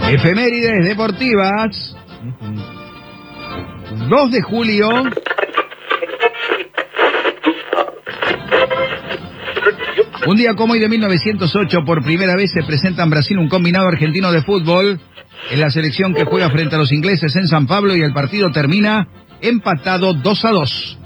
Efemérides deportivas. 2 de julio. Un día como hoy de 1908, por primera vez se presenta en Brasil un combinado argentino de fútbol en la selección que juega frente a los ingleses en San Pablo y el partido termina empatado 2-2.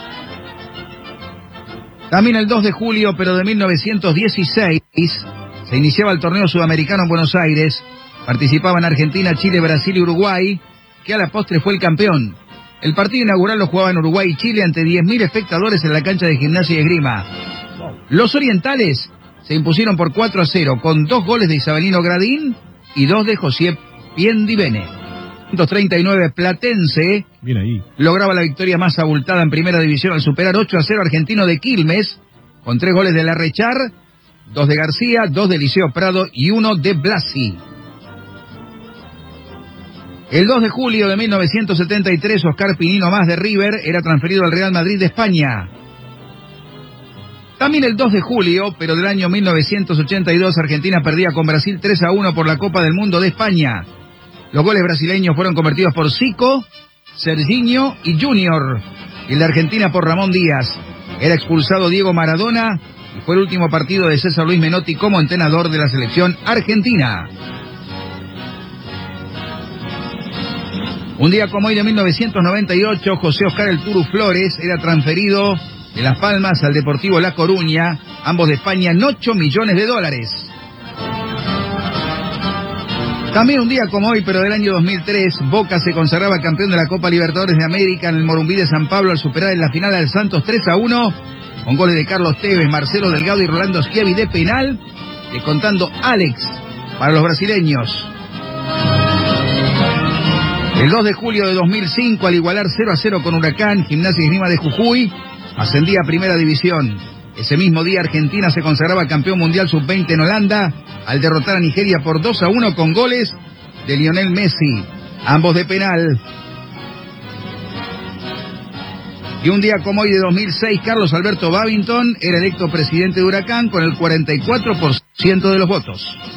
También el 2 de julio, pero de 1916, se iniciaba el torneo sudamericano en Buenos Aires. Participaban Argentina, Chile, Brasil y Uruguay, que a la postre fue el campeón. El partido inaugural lo jugaban Uruguay y Chile ante 10.000 espectadores en la cancha de Gimnasia y Esgrima. Los orientales se impusieron por 4-0 con 2 goles de Isabelino Gradín y 2 de José Piendivene. 139 Platense bien ahí. Lograba la victoria más abultada en primera división al superar 8-0 Argentino de Quilmes con 3 goles de Larrechar, 2 de García, 2 de Liceo Prado y 1 de Blasi. El 2 de julio de 1973, Oscar Pinino Más de River era transferido al Real Madrid de España. También el 2 de julio, pero del año 1982, Argentina perdía con Brasil 3-1 por la Copa del Mundo de España. Los goles brasileños fueron convertidos por Zico, Serginho y Junior. Y el de Argentina por Ramón Díaz. Era expulsado Diego Maradona y fue el último partido de César Luis Menotti como entrenador de la selección argentina. Un día como hoy de 1998, José Oscar El Turu Flores era transferido de Las Palmas al Deportivo La Coruña, ambos de España, en $8 millones. También un día como hoy, pero del año 2003, Boca se consagraba campeón de la Copa Libertadores de América en el Morumbí de San Pablo al superar en la final al Santos 3-1, con goles de Carlos Tevez, Marcelo Delgado y Rolando Schiavi de penal, descontando Alex para los brasileños. El 2 de julio de 2005, al igualar 0-0 con Huracán, Gimnasia y Esgrima de Jujuy ascendía a Primera División. Ese mismo día Argentina se consagraba campeón mundial sub-20 en Holanda al derrotar a Nigeria por 2-1 con goles de Lionel Messi, ambos de penal. Y un día como hoy de 2006, Carlos Alberto Babington era electo presidente de Huracán con el 44% de los votos.